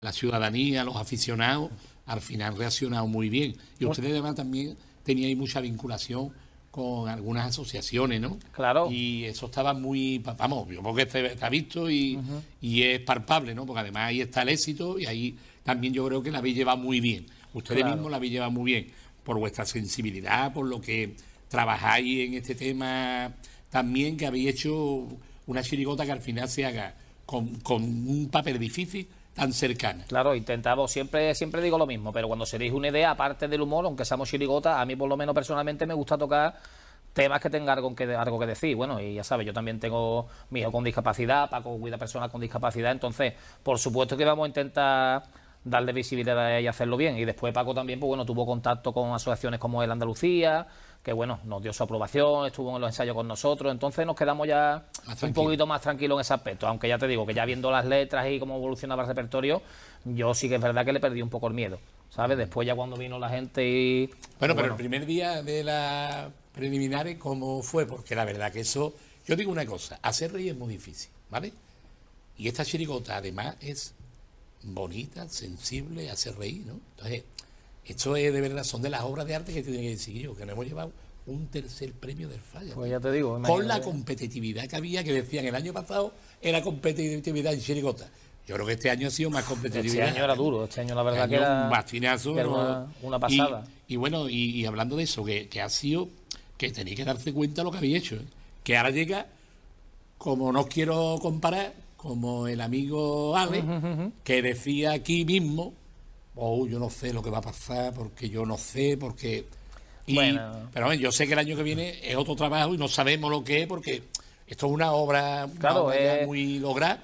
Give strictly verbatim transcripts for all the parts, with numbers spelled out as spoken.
la ciudadanía, los aficionados, al final han reaccionado muy bien. Y ustedes además también teníais mucha vinculación con algunas asociaciones, ¿no? Claro. Y eso estaba muy, vamos, yo creo que está visto y, uh-huh. y es palpable, ¿no? Porque además ahí está el éxito y ahí también yo creo que la habéis llevado muy bien. Ustedes claro. mismos la habéis llevado muy bien, por vuestra sensibilidad, por lo que trabajáis en este tema también, que habéis hecho una chirigota que al final se haga con, con un papel difícil, tan cercana. Claro, intentamos, siempre siempre digo lo mismo, pero cuando seréis una idea, aparte del humor, aunque seamos chirigotas, a mí por lo menos personalmente me gusta tocar temas que tengan algo que, algo que decir. Bueno, y ya sabes, yo también tengo mi hijo con discapacidad, Paco cuida personas con discapacidad, entonces, por supuesto que vamos a intentar darle visibilidad y hacerlo bien. Y después Paco también, pues bueno, tuvo contacto con asociaciones como el Andalucía, que bueno, nos dio su aprobación, estuvo en los ensayos con nosotros, entonces nos quedamos ya un poquito más tranquilos en ese aspecto, aunque ya te digo que ya viendo las letras y cómo evolucionaba el repertorio, yo sí que es verdad que le perdí un poco el miedo, ¿sabes? Después ya cuando vino la gente y... Bueno, pues pero bueno. El primer día de las preliminares, ¿cómo fue? Porque la verdad que eso, yo digo una cosa, hacer reír es muy difícil, ¿vale? Y esta chirigota además es bonita, sensible, hace reír, ¿no? Entonces... Esto es de verdad, son de las obras de arte que tiene que decir yo, que nos hemos llevado un tercer premio del Falla. Pues ya te digo, imagínate. Con la competitividad que había, que decían el año pasado era competitividad en chirigota. Yo creo que este año ha sido más competitividad. Este año era duro, este año la verdad este que era, un bastinazo, que era una, una pasada. Y, y bueno, y, y hablando de eso, que, que ha sido, que tenéis que darse cuenta de lo que habéis hecho, ¿eh? Que ahora llega, como no os quiero comparar, como el amigo Ale, uh-huh, uh-huh. que decía aquí mismo, oh, yo no sé lo que va a pasar, porque yo no sé, porque... Y, bueno. Pero bueno, yo sé que el año que viene es otro trabajo y no sabemos lo que es, porque esto es una obra, claro, una obra es... muy lograda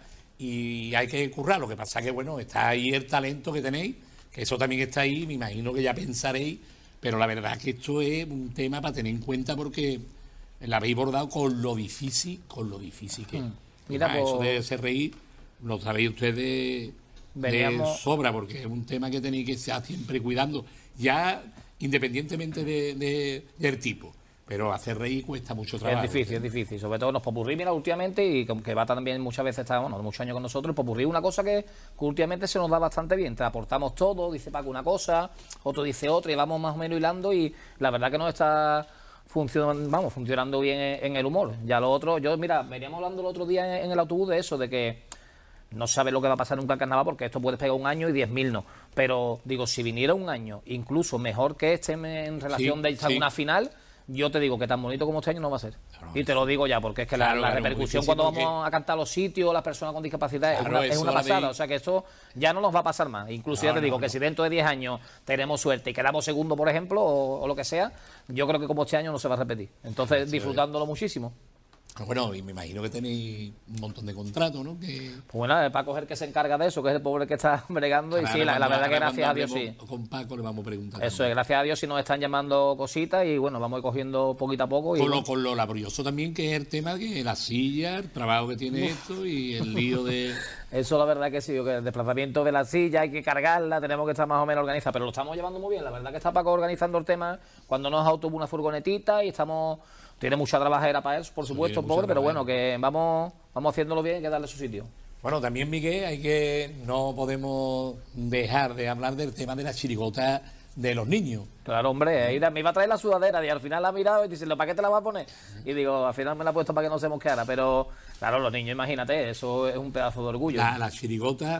y hay que currar. Lo que pasa que, bueno, está ahí el talento que tenéis, que eso también está ahí, me imagino que ya pensaréis, pero la verdad es que esto es un tema para tener en cuenta porque la habéis bordado con lo difícil, con lo difícil que es. Hmm. Mira, pues... Eso de hacer reír, lo sabéis ustedes... Veníamos... de sobra, porque es un tema que tenéis que estar siempre cuidando, ya independientemente de, de, del tipo, pero hacer reír cuesta mucho trabajo. Es difícil, es difícil, sobre todo los popurrí, mira, últimamente, y que va también muchas veces, está, bueno, muchos años con nosotros, el popurrí es una cosa que, que últimamente se nos da bastante bien, te aportamos todo, dice Paco una cosa, otro dice otra, y vamos más o menos hilando, y la verdad que nos está... Funcionando, vamos, funcionando bien en, en el humor. Ya lo otro, yo, mira, veníamos hablando el otro día en, en el autobús de eso, de que no sabes lo que va a pasar nunca en carnaval porque esto puede pegar un año y diez mil no. Pero digo, si viniera un año incluso mejor que este en relación sí, de sí. una final, yo te digo que tan bonito como este año no va a ser. Claro, y te lo digo ya, porque es que claro, la, la claro, repercusión cuando vamos porque... a cantar los sitios, las personas con discapacidad, claro, es una, es una pasada. De... O sea que esto ya no nos va a pasar más. Incluso no, ya te digo no, que no. si dentro de diez años tenemos suerte y quedamos segundo, por ejemplo, o, o lo que sea, yo creo que como este año no se va a repetir. Entonces, sí, disfrutándolo sí. muchísimo. Bueno, y me imagino que tenéis un montón de contratos, ¿no? Que... Pues bueno, es Paco es el que se encarga de eso, que es el pobre que está bregando. Claro, y sí, la, la verdad que gracias a Dios sí. Con Paco le vamos a preguntar. Eso es, gracias a Dios sí nos están llamando cositas y bueno, vamos a ir cogiendo poquito a poco. Y con, bueno. lo, con lo laborioso también, que es el tema de la silla, el trabajo que tiene esto y el lío de... Eso la verdad que sí, que el desplazamiento de la silla hay que cargarla, tenemos que estar más o menos organizados, pero lo estamos llevando muy bien. La verdad que está Paco organizando el tema cuando nos autobús una furgonetita y estamos... Tiene mucha trabajera para él, por supuesto, sí, pobre, pero bueno, que vamos vamos haciéndolo bien y hay que darle su sitio. Bueno, también, Miguel, hay que no podemos dejar de hablar del tema de la chirigota de los niños. Claro, hombre, ¿sí? Me iba a traer la sudadera y al final la ha mirado y dice, ¿para qué te la vas a poner? Y digo, al final me la he puesto para que no se mosqueara, pero claro, los niños, imagínate, eso es un pedazo de orgullo. La, la chirigota,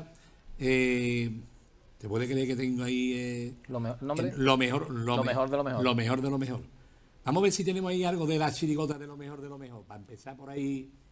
eh, ¿te puede creer que tengo ahí eh, lo, me ¿nombre? lo mejor lo, lo me mejor de lo mejor? Lo mejor de lo mejor. Vamos a ver si tenemos ahí algo de la chirigota de lo mejor de lo mejor. Para empezar por ahí...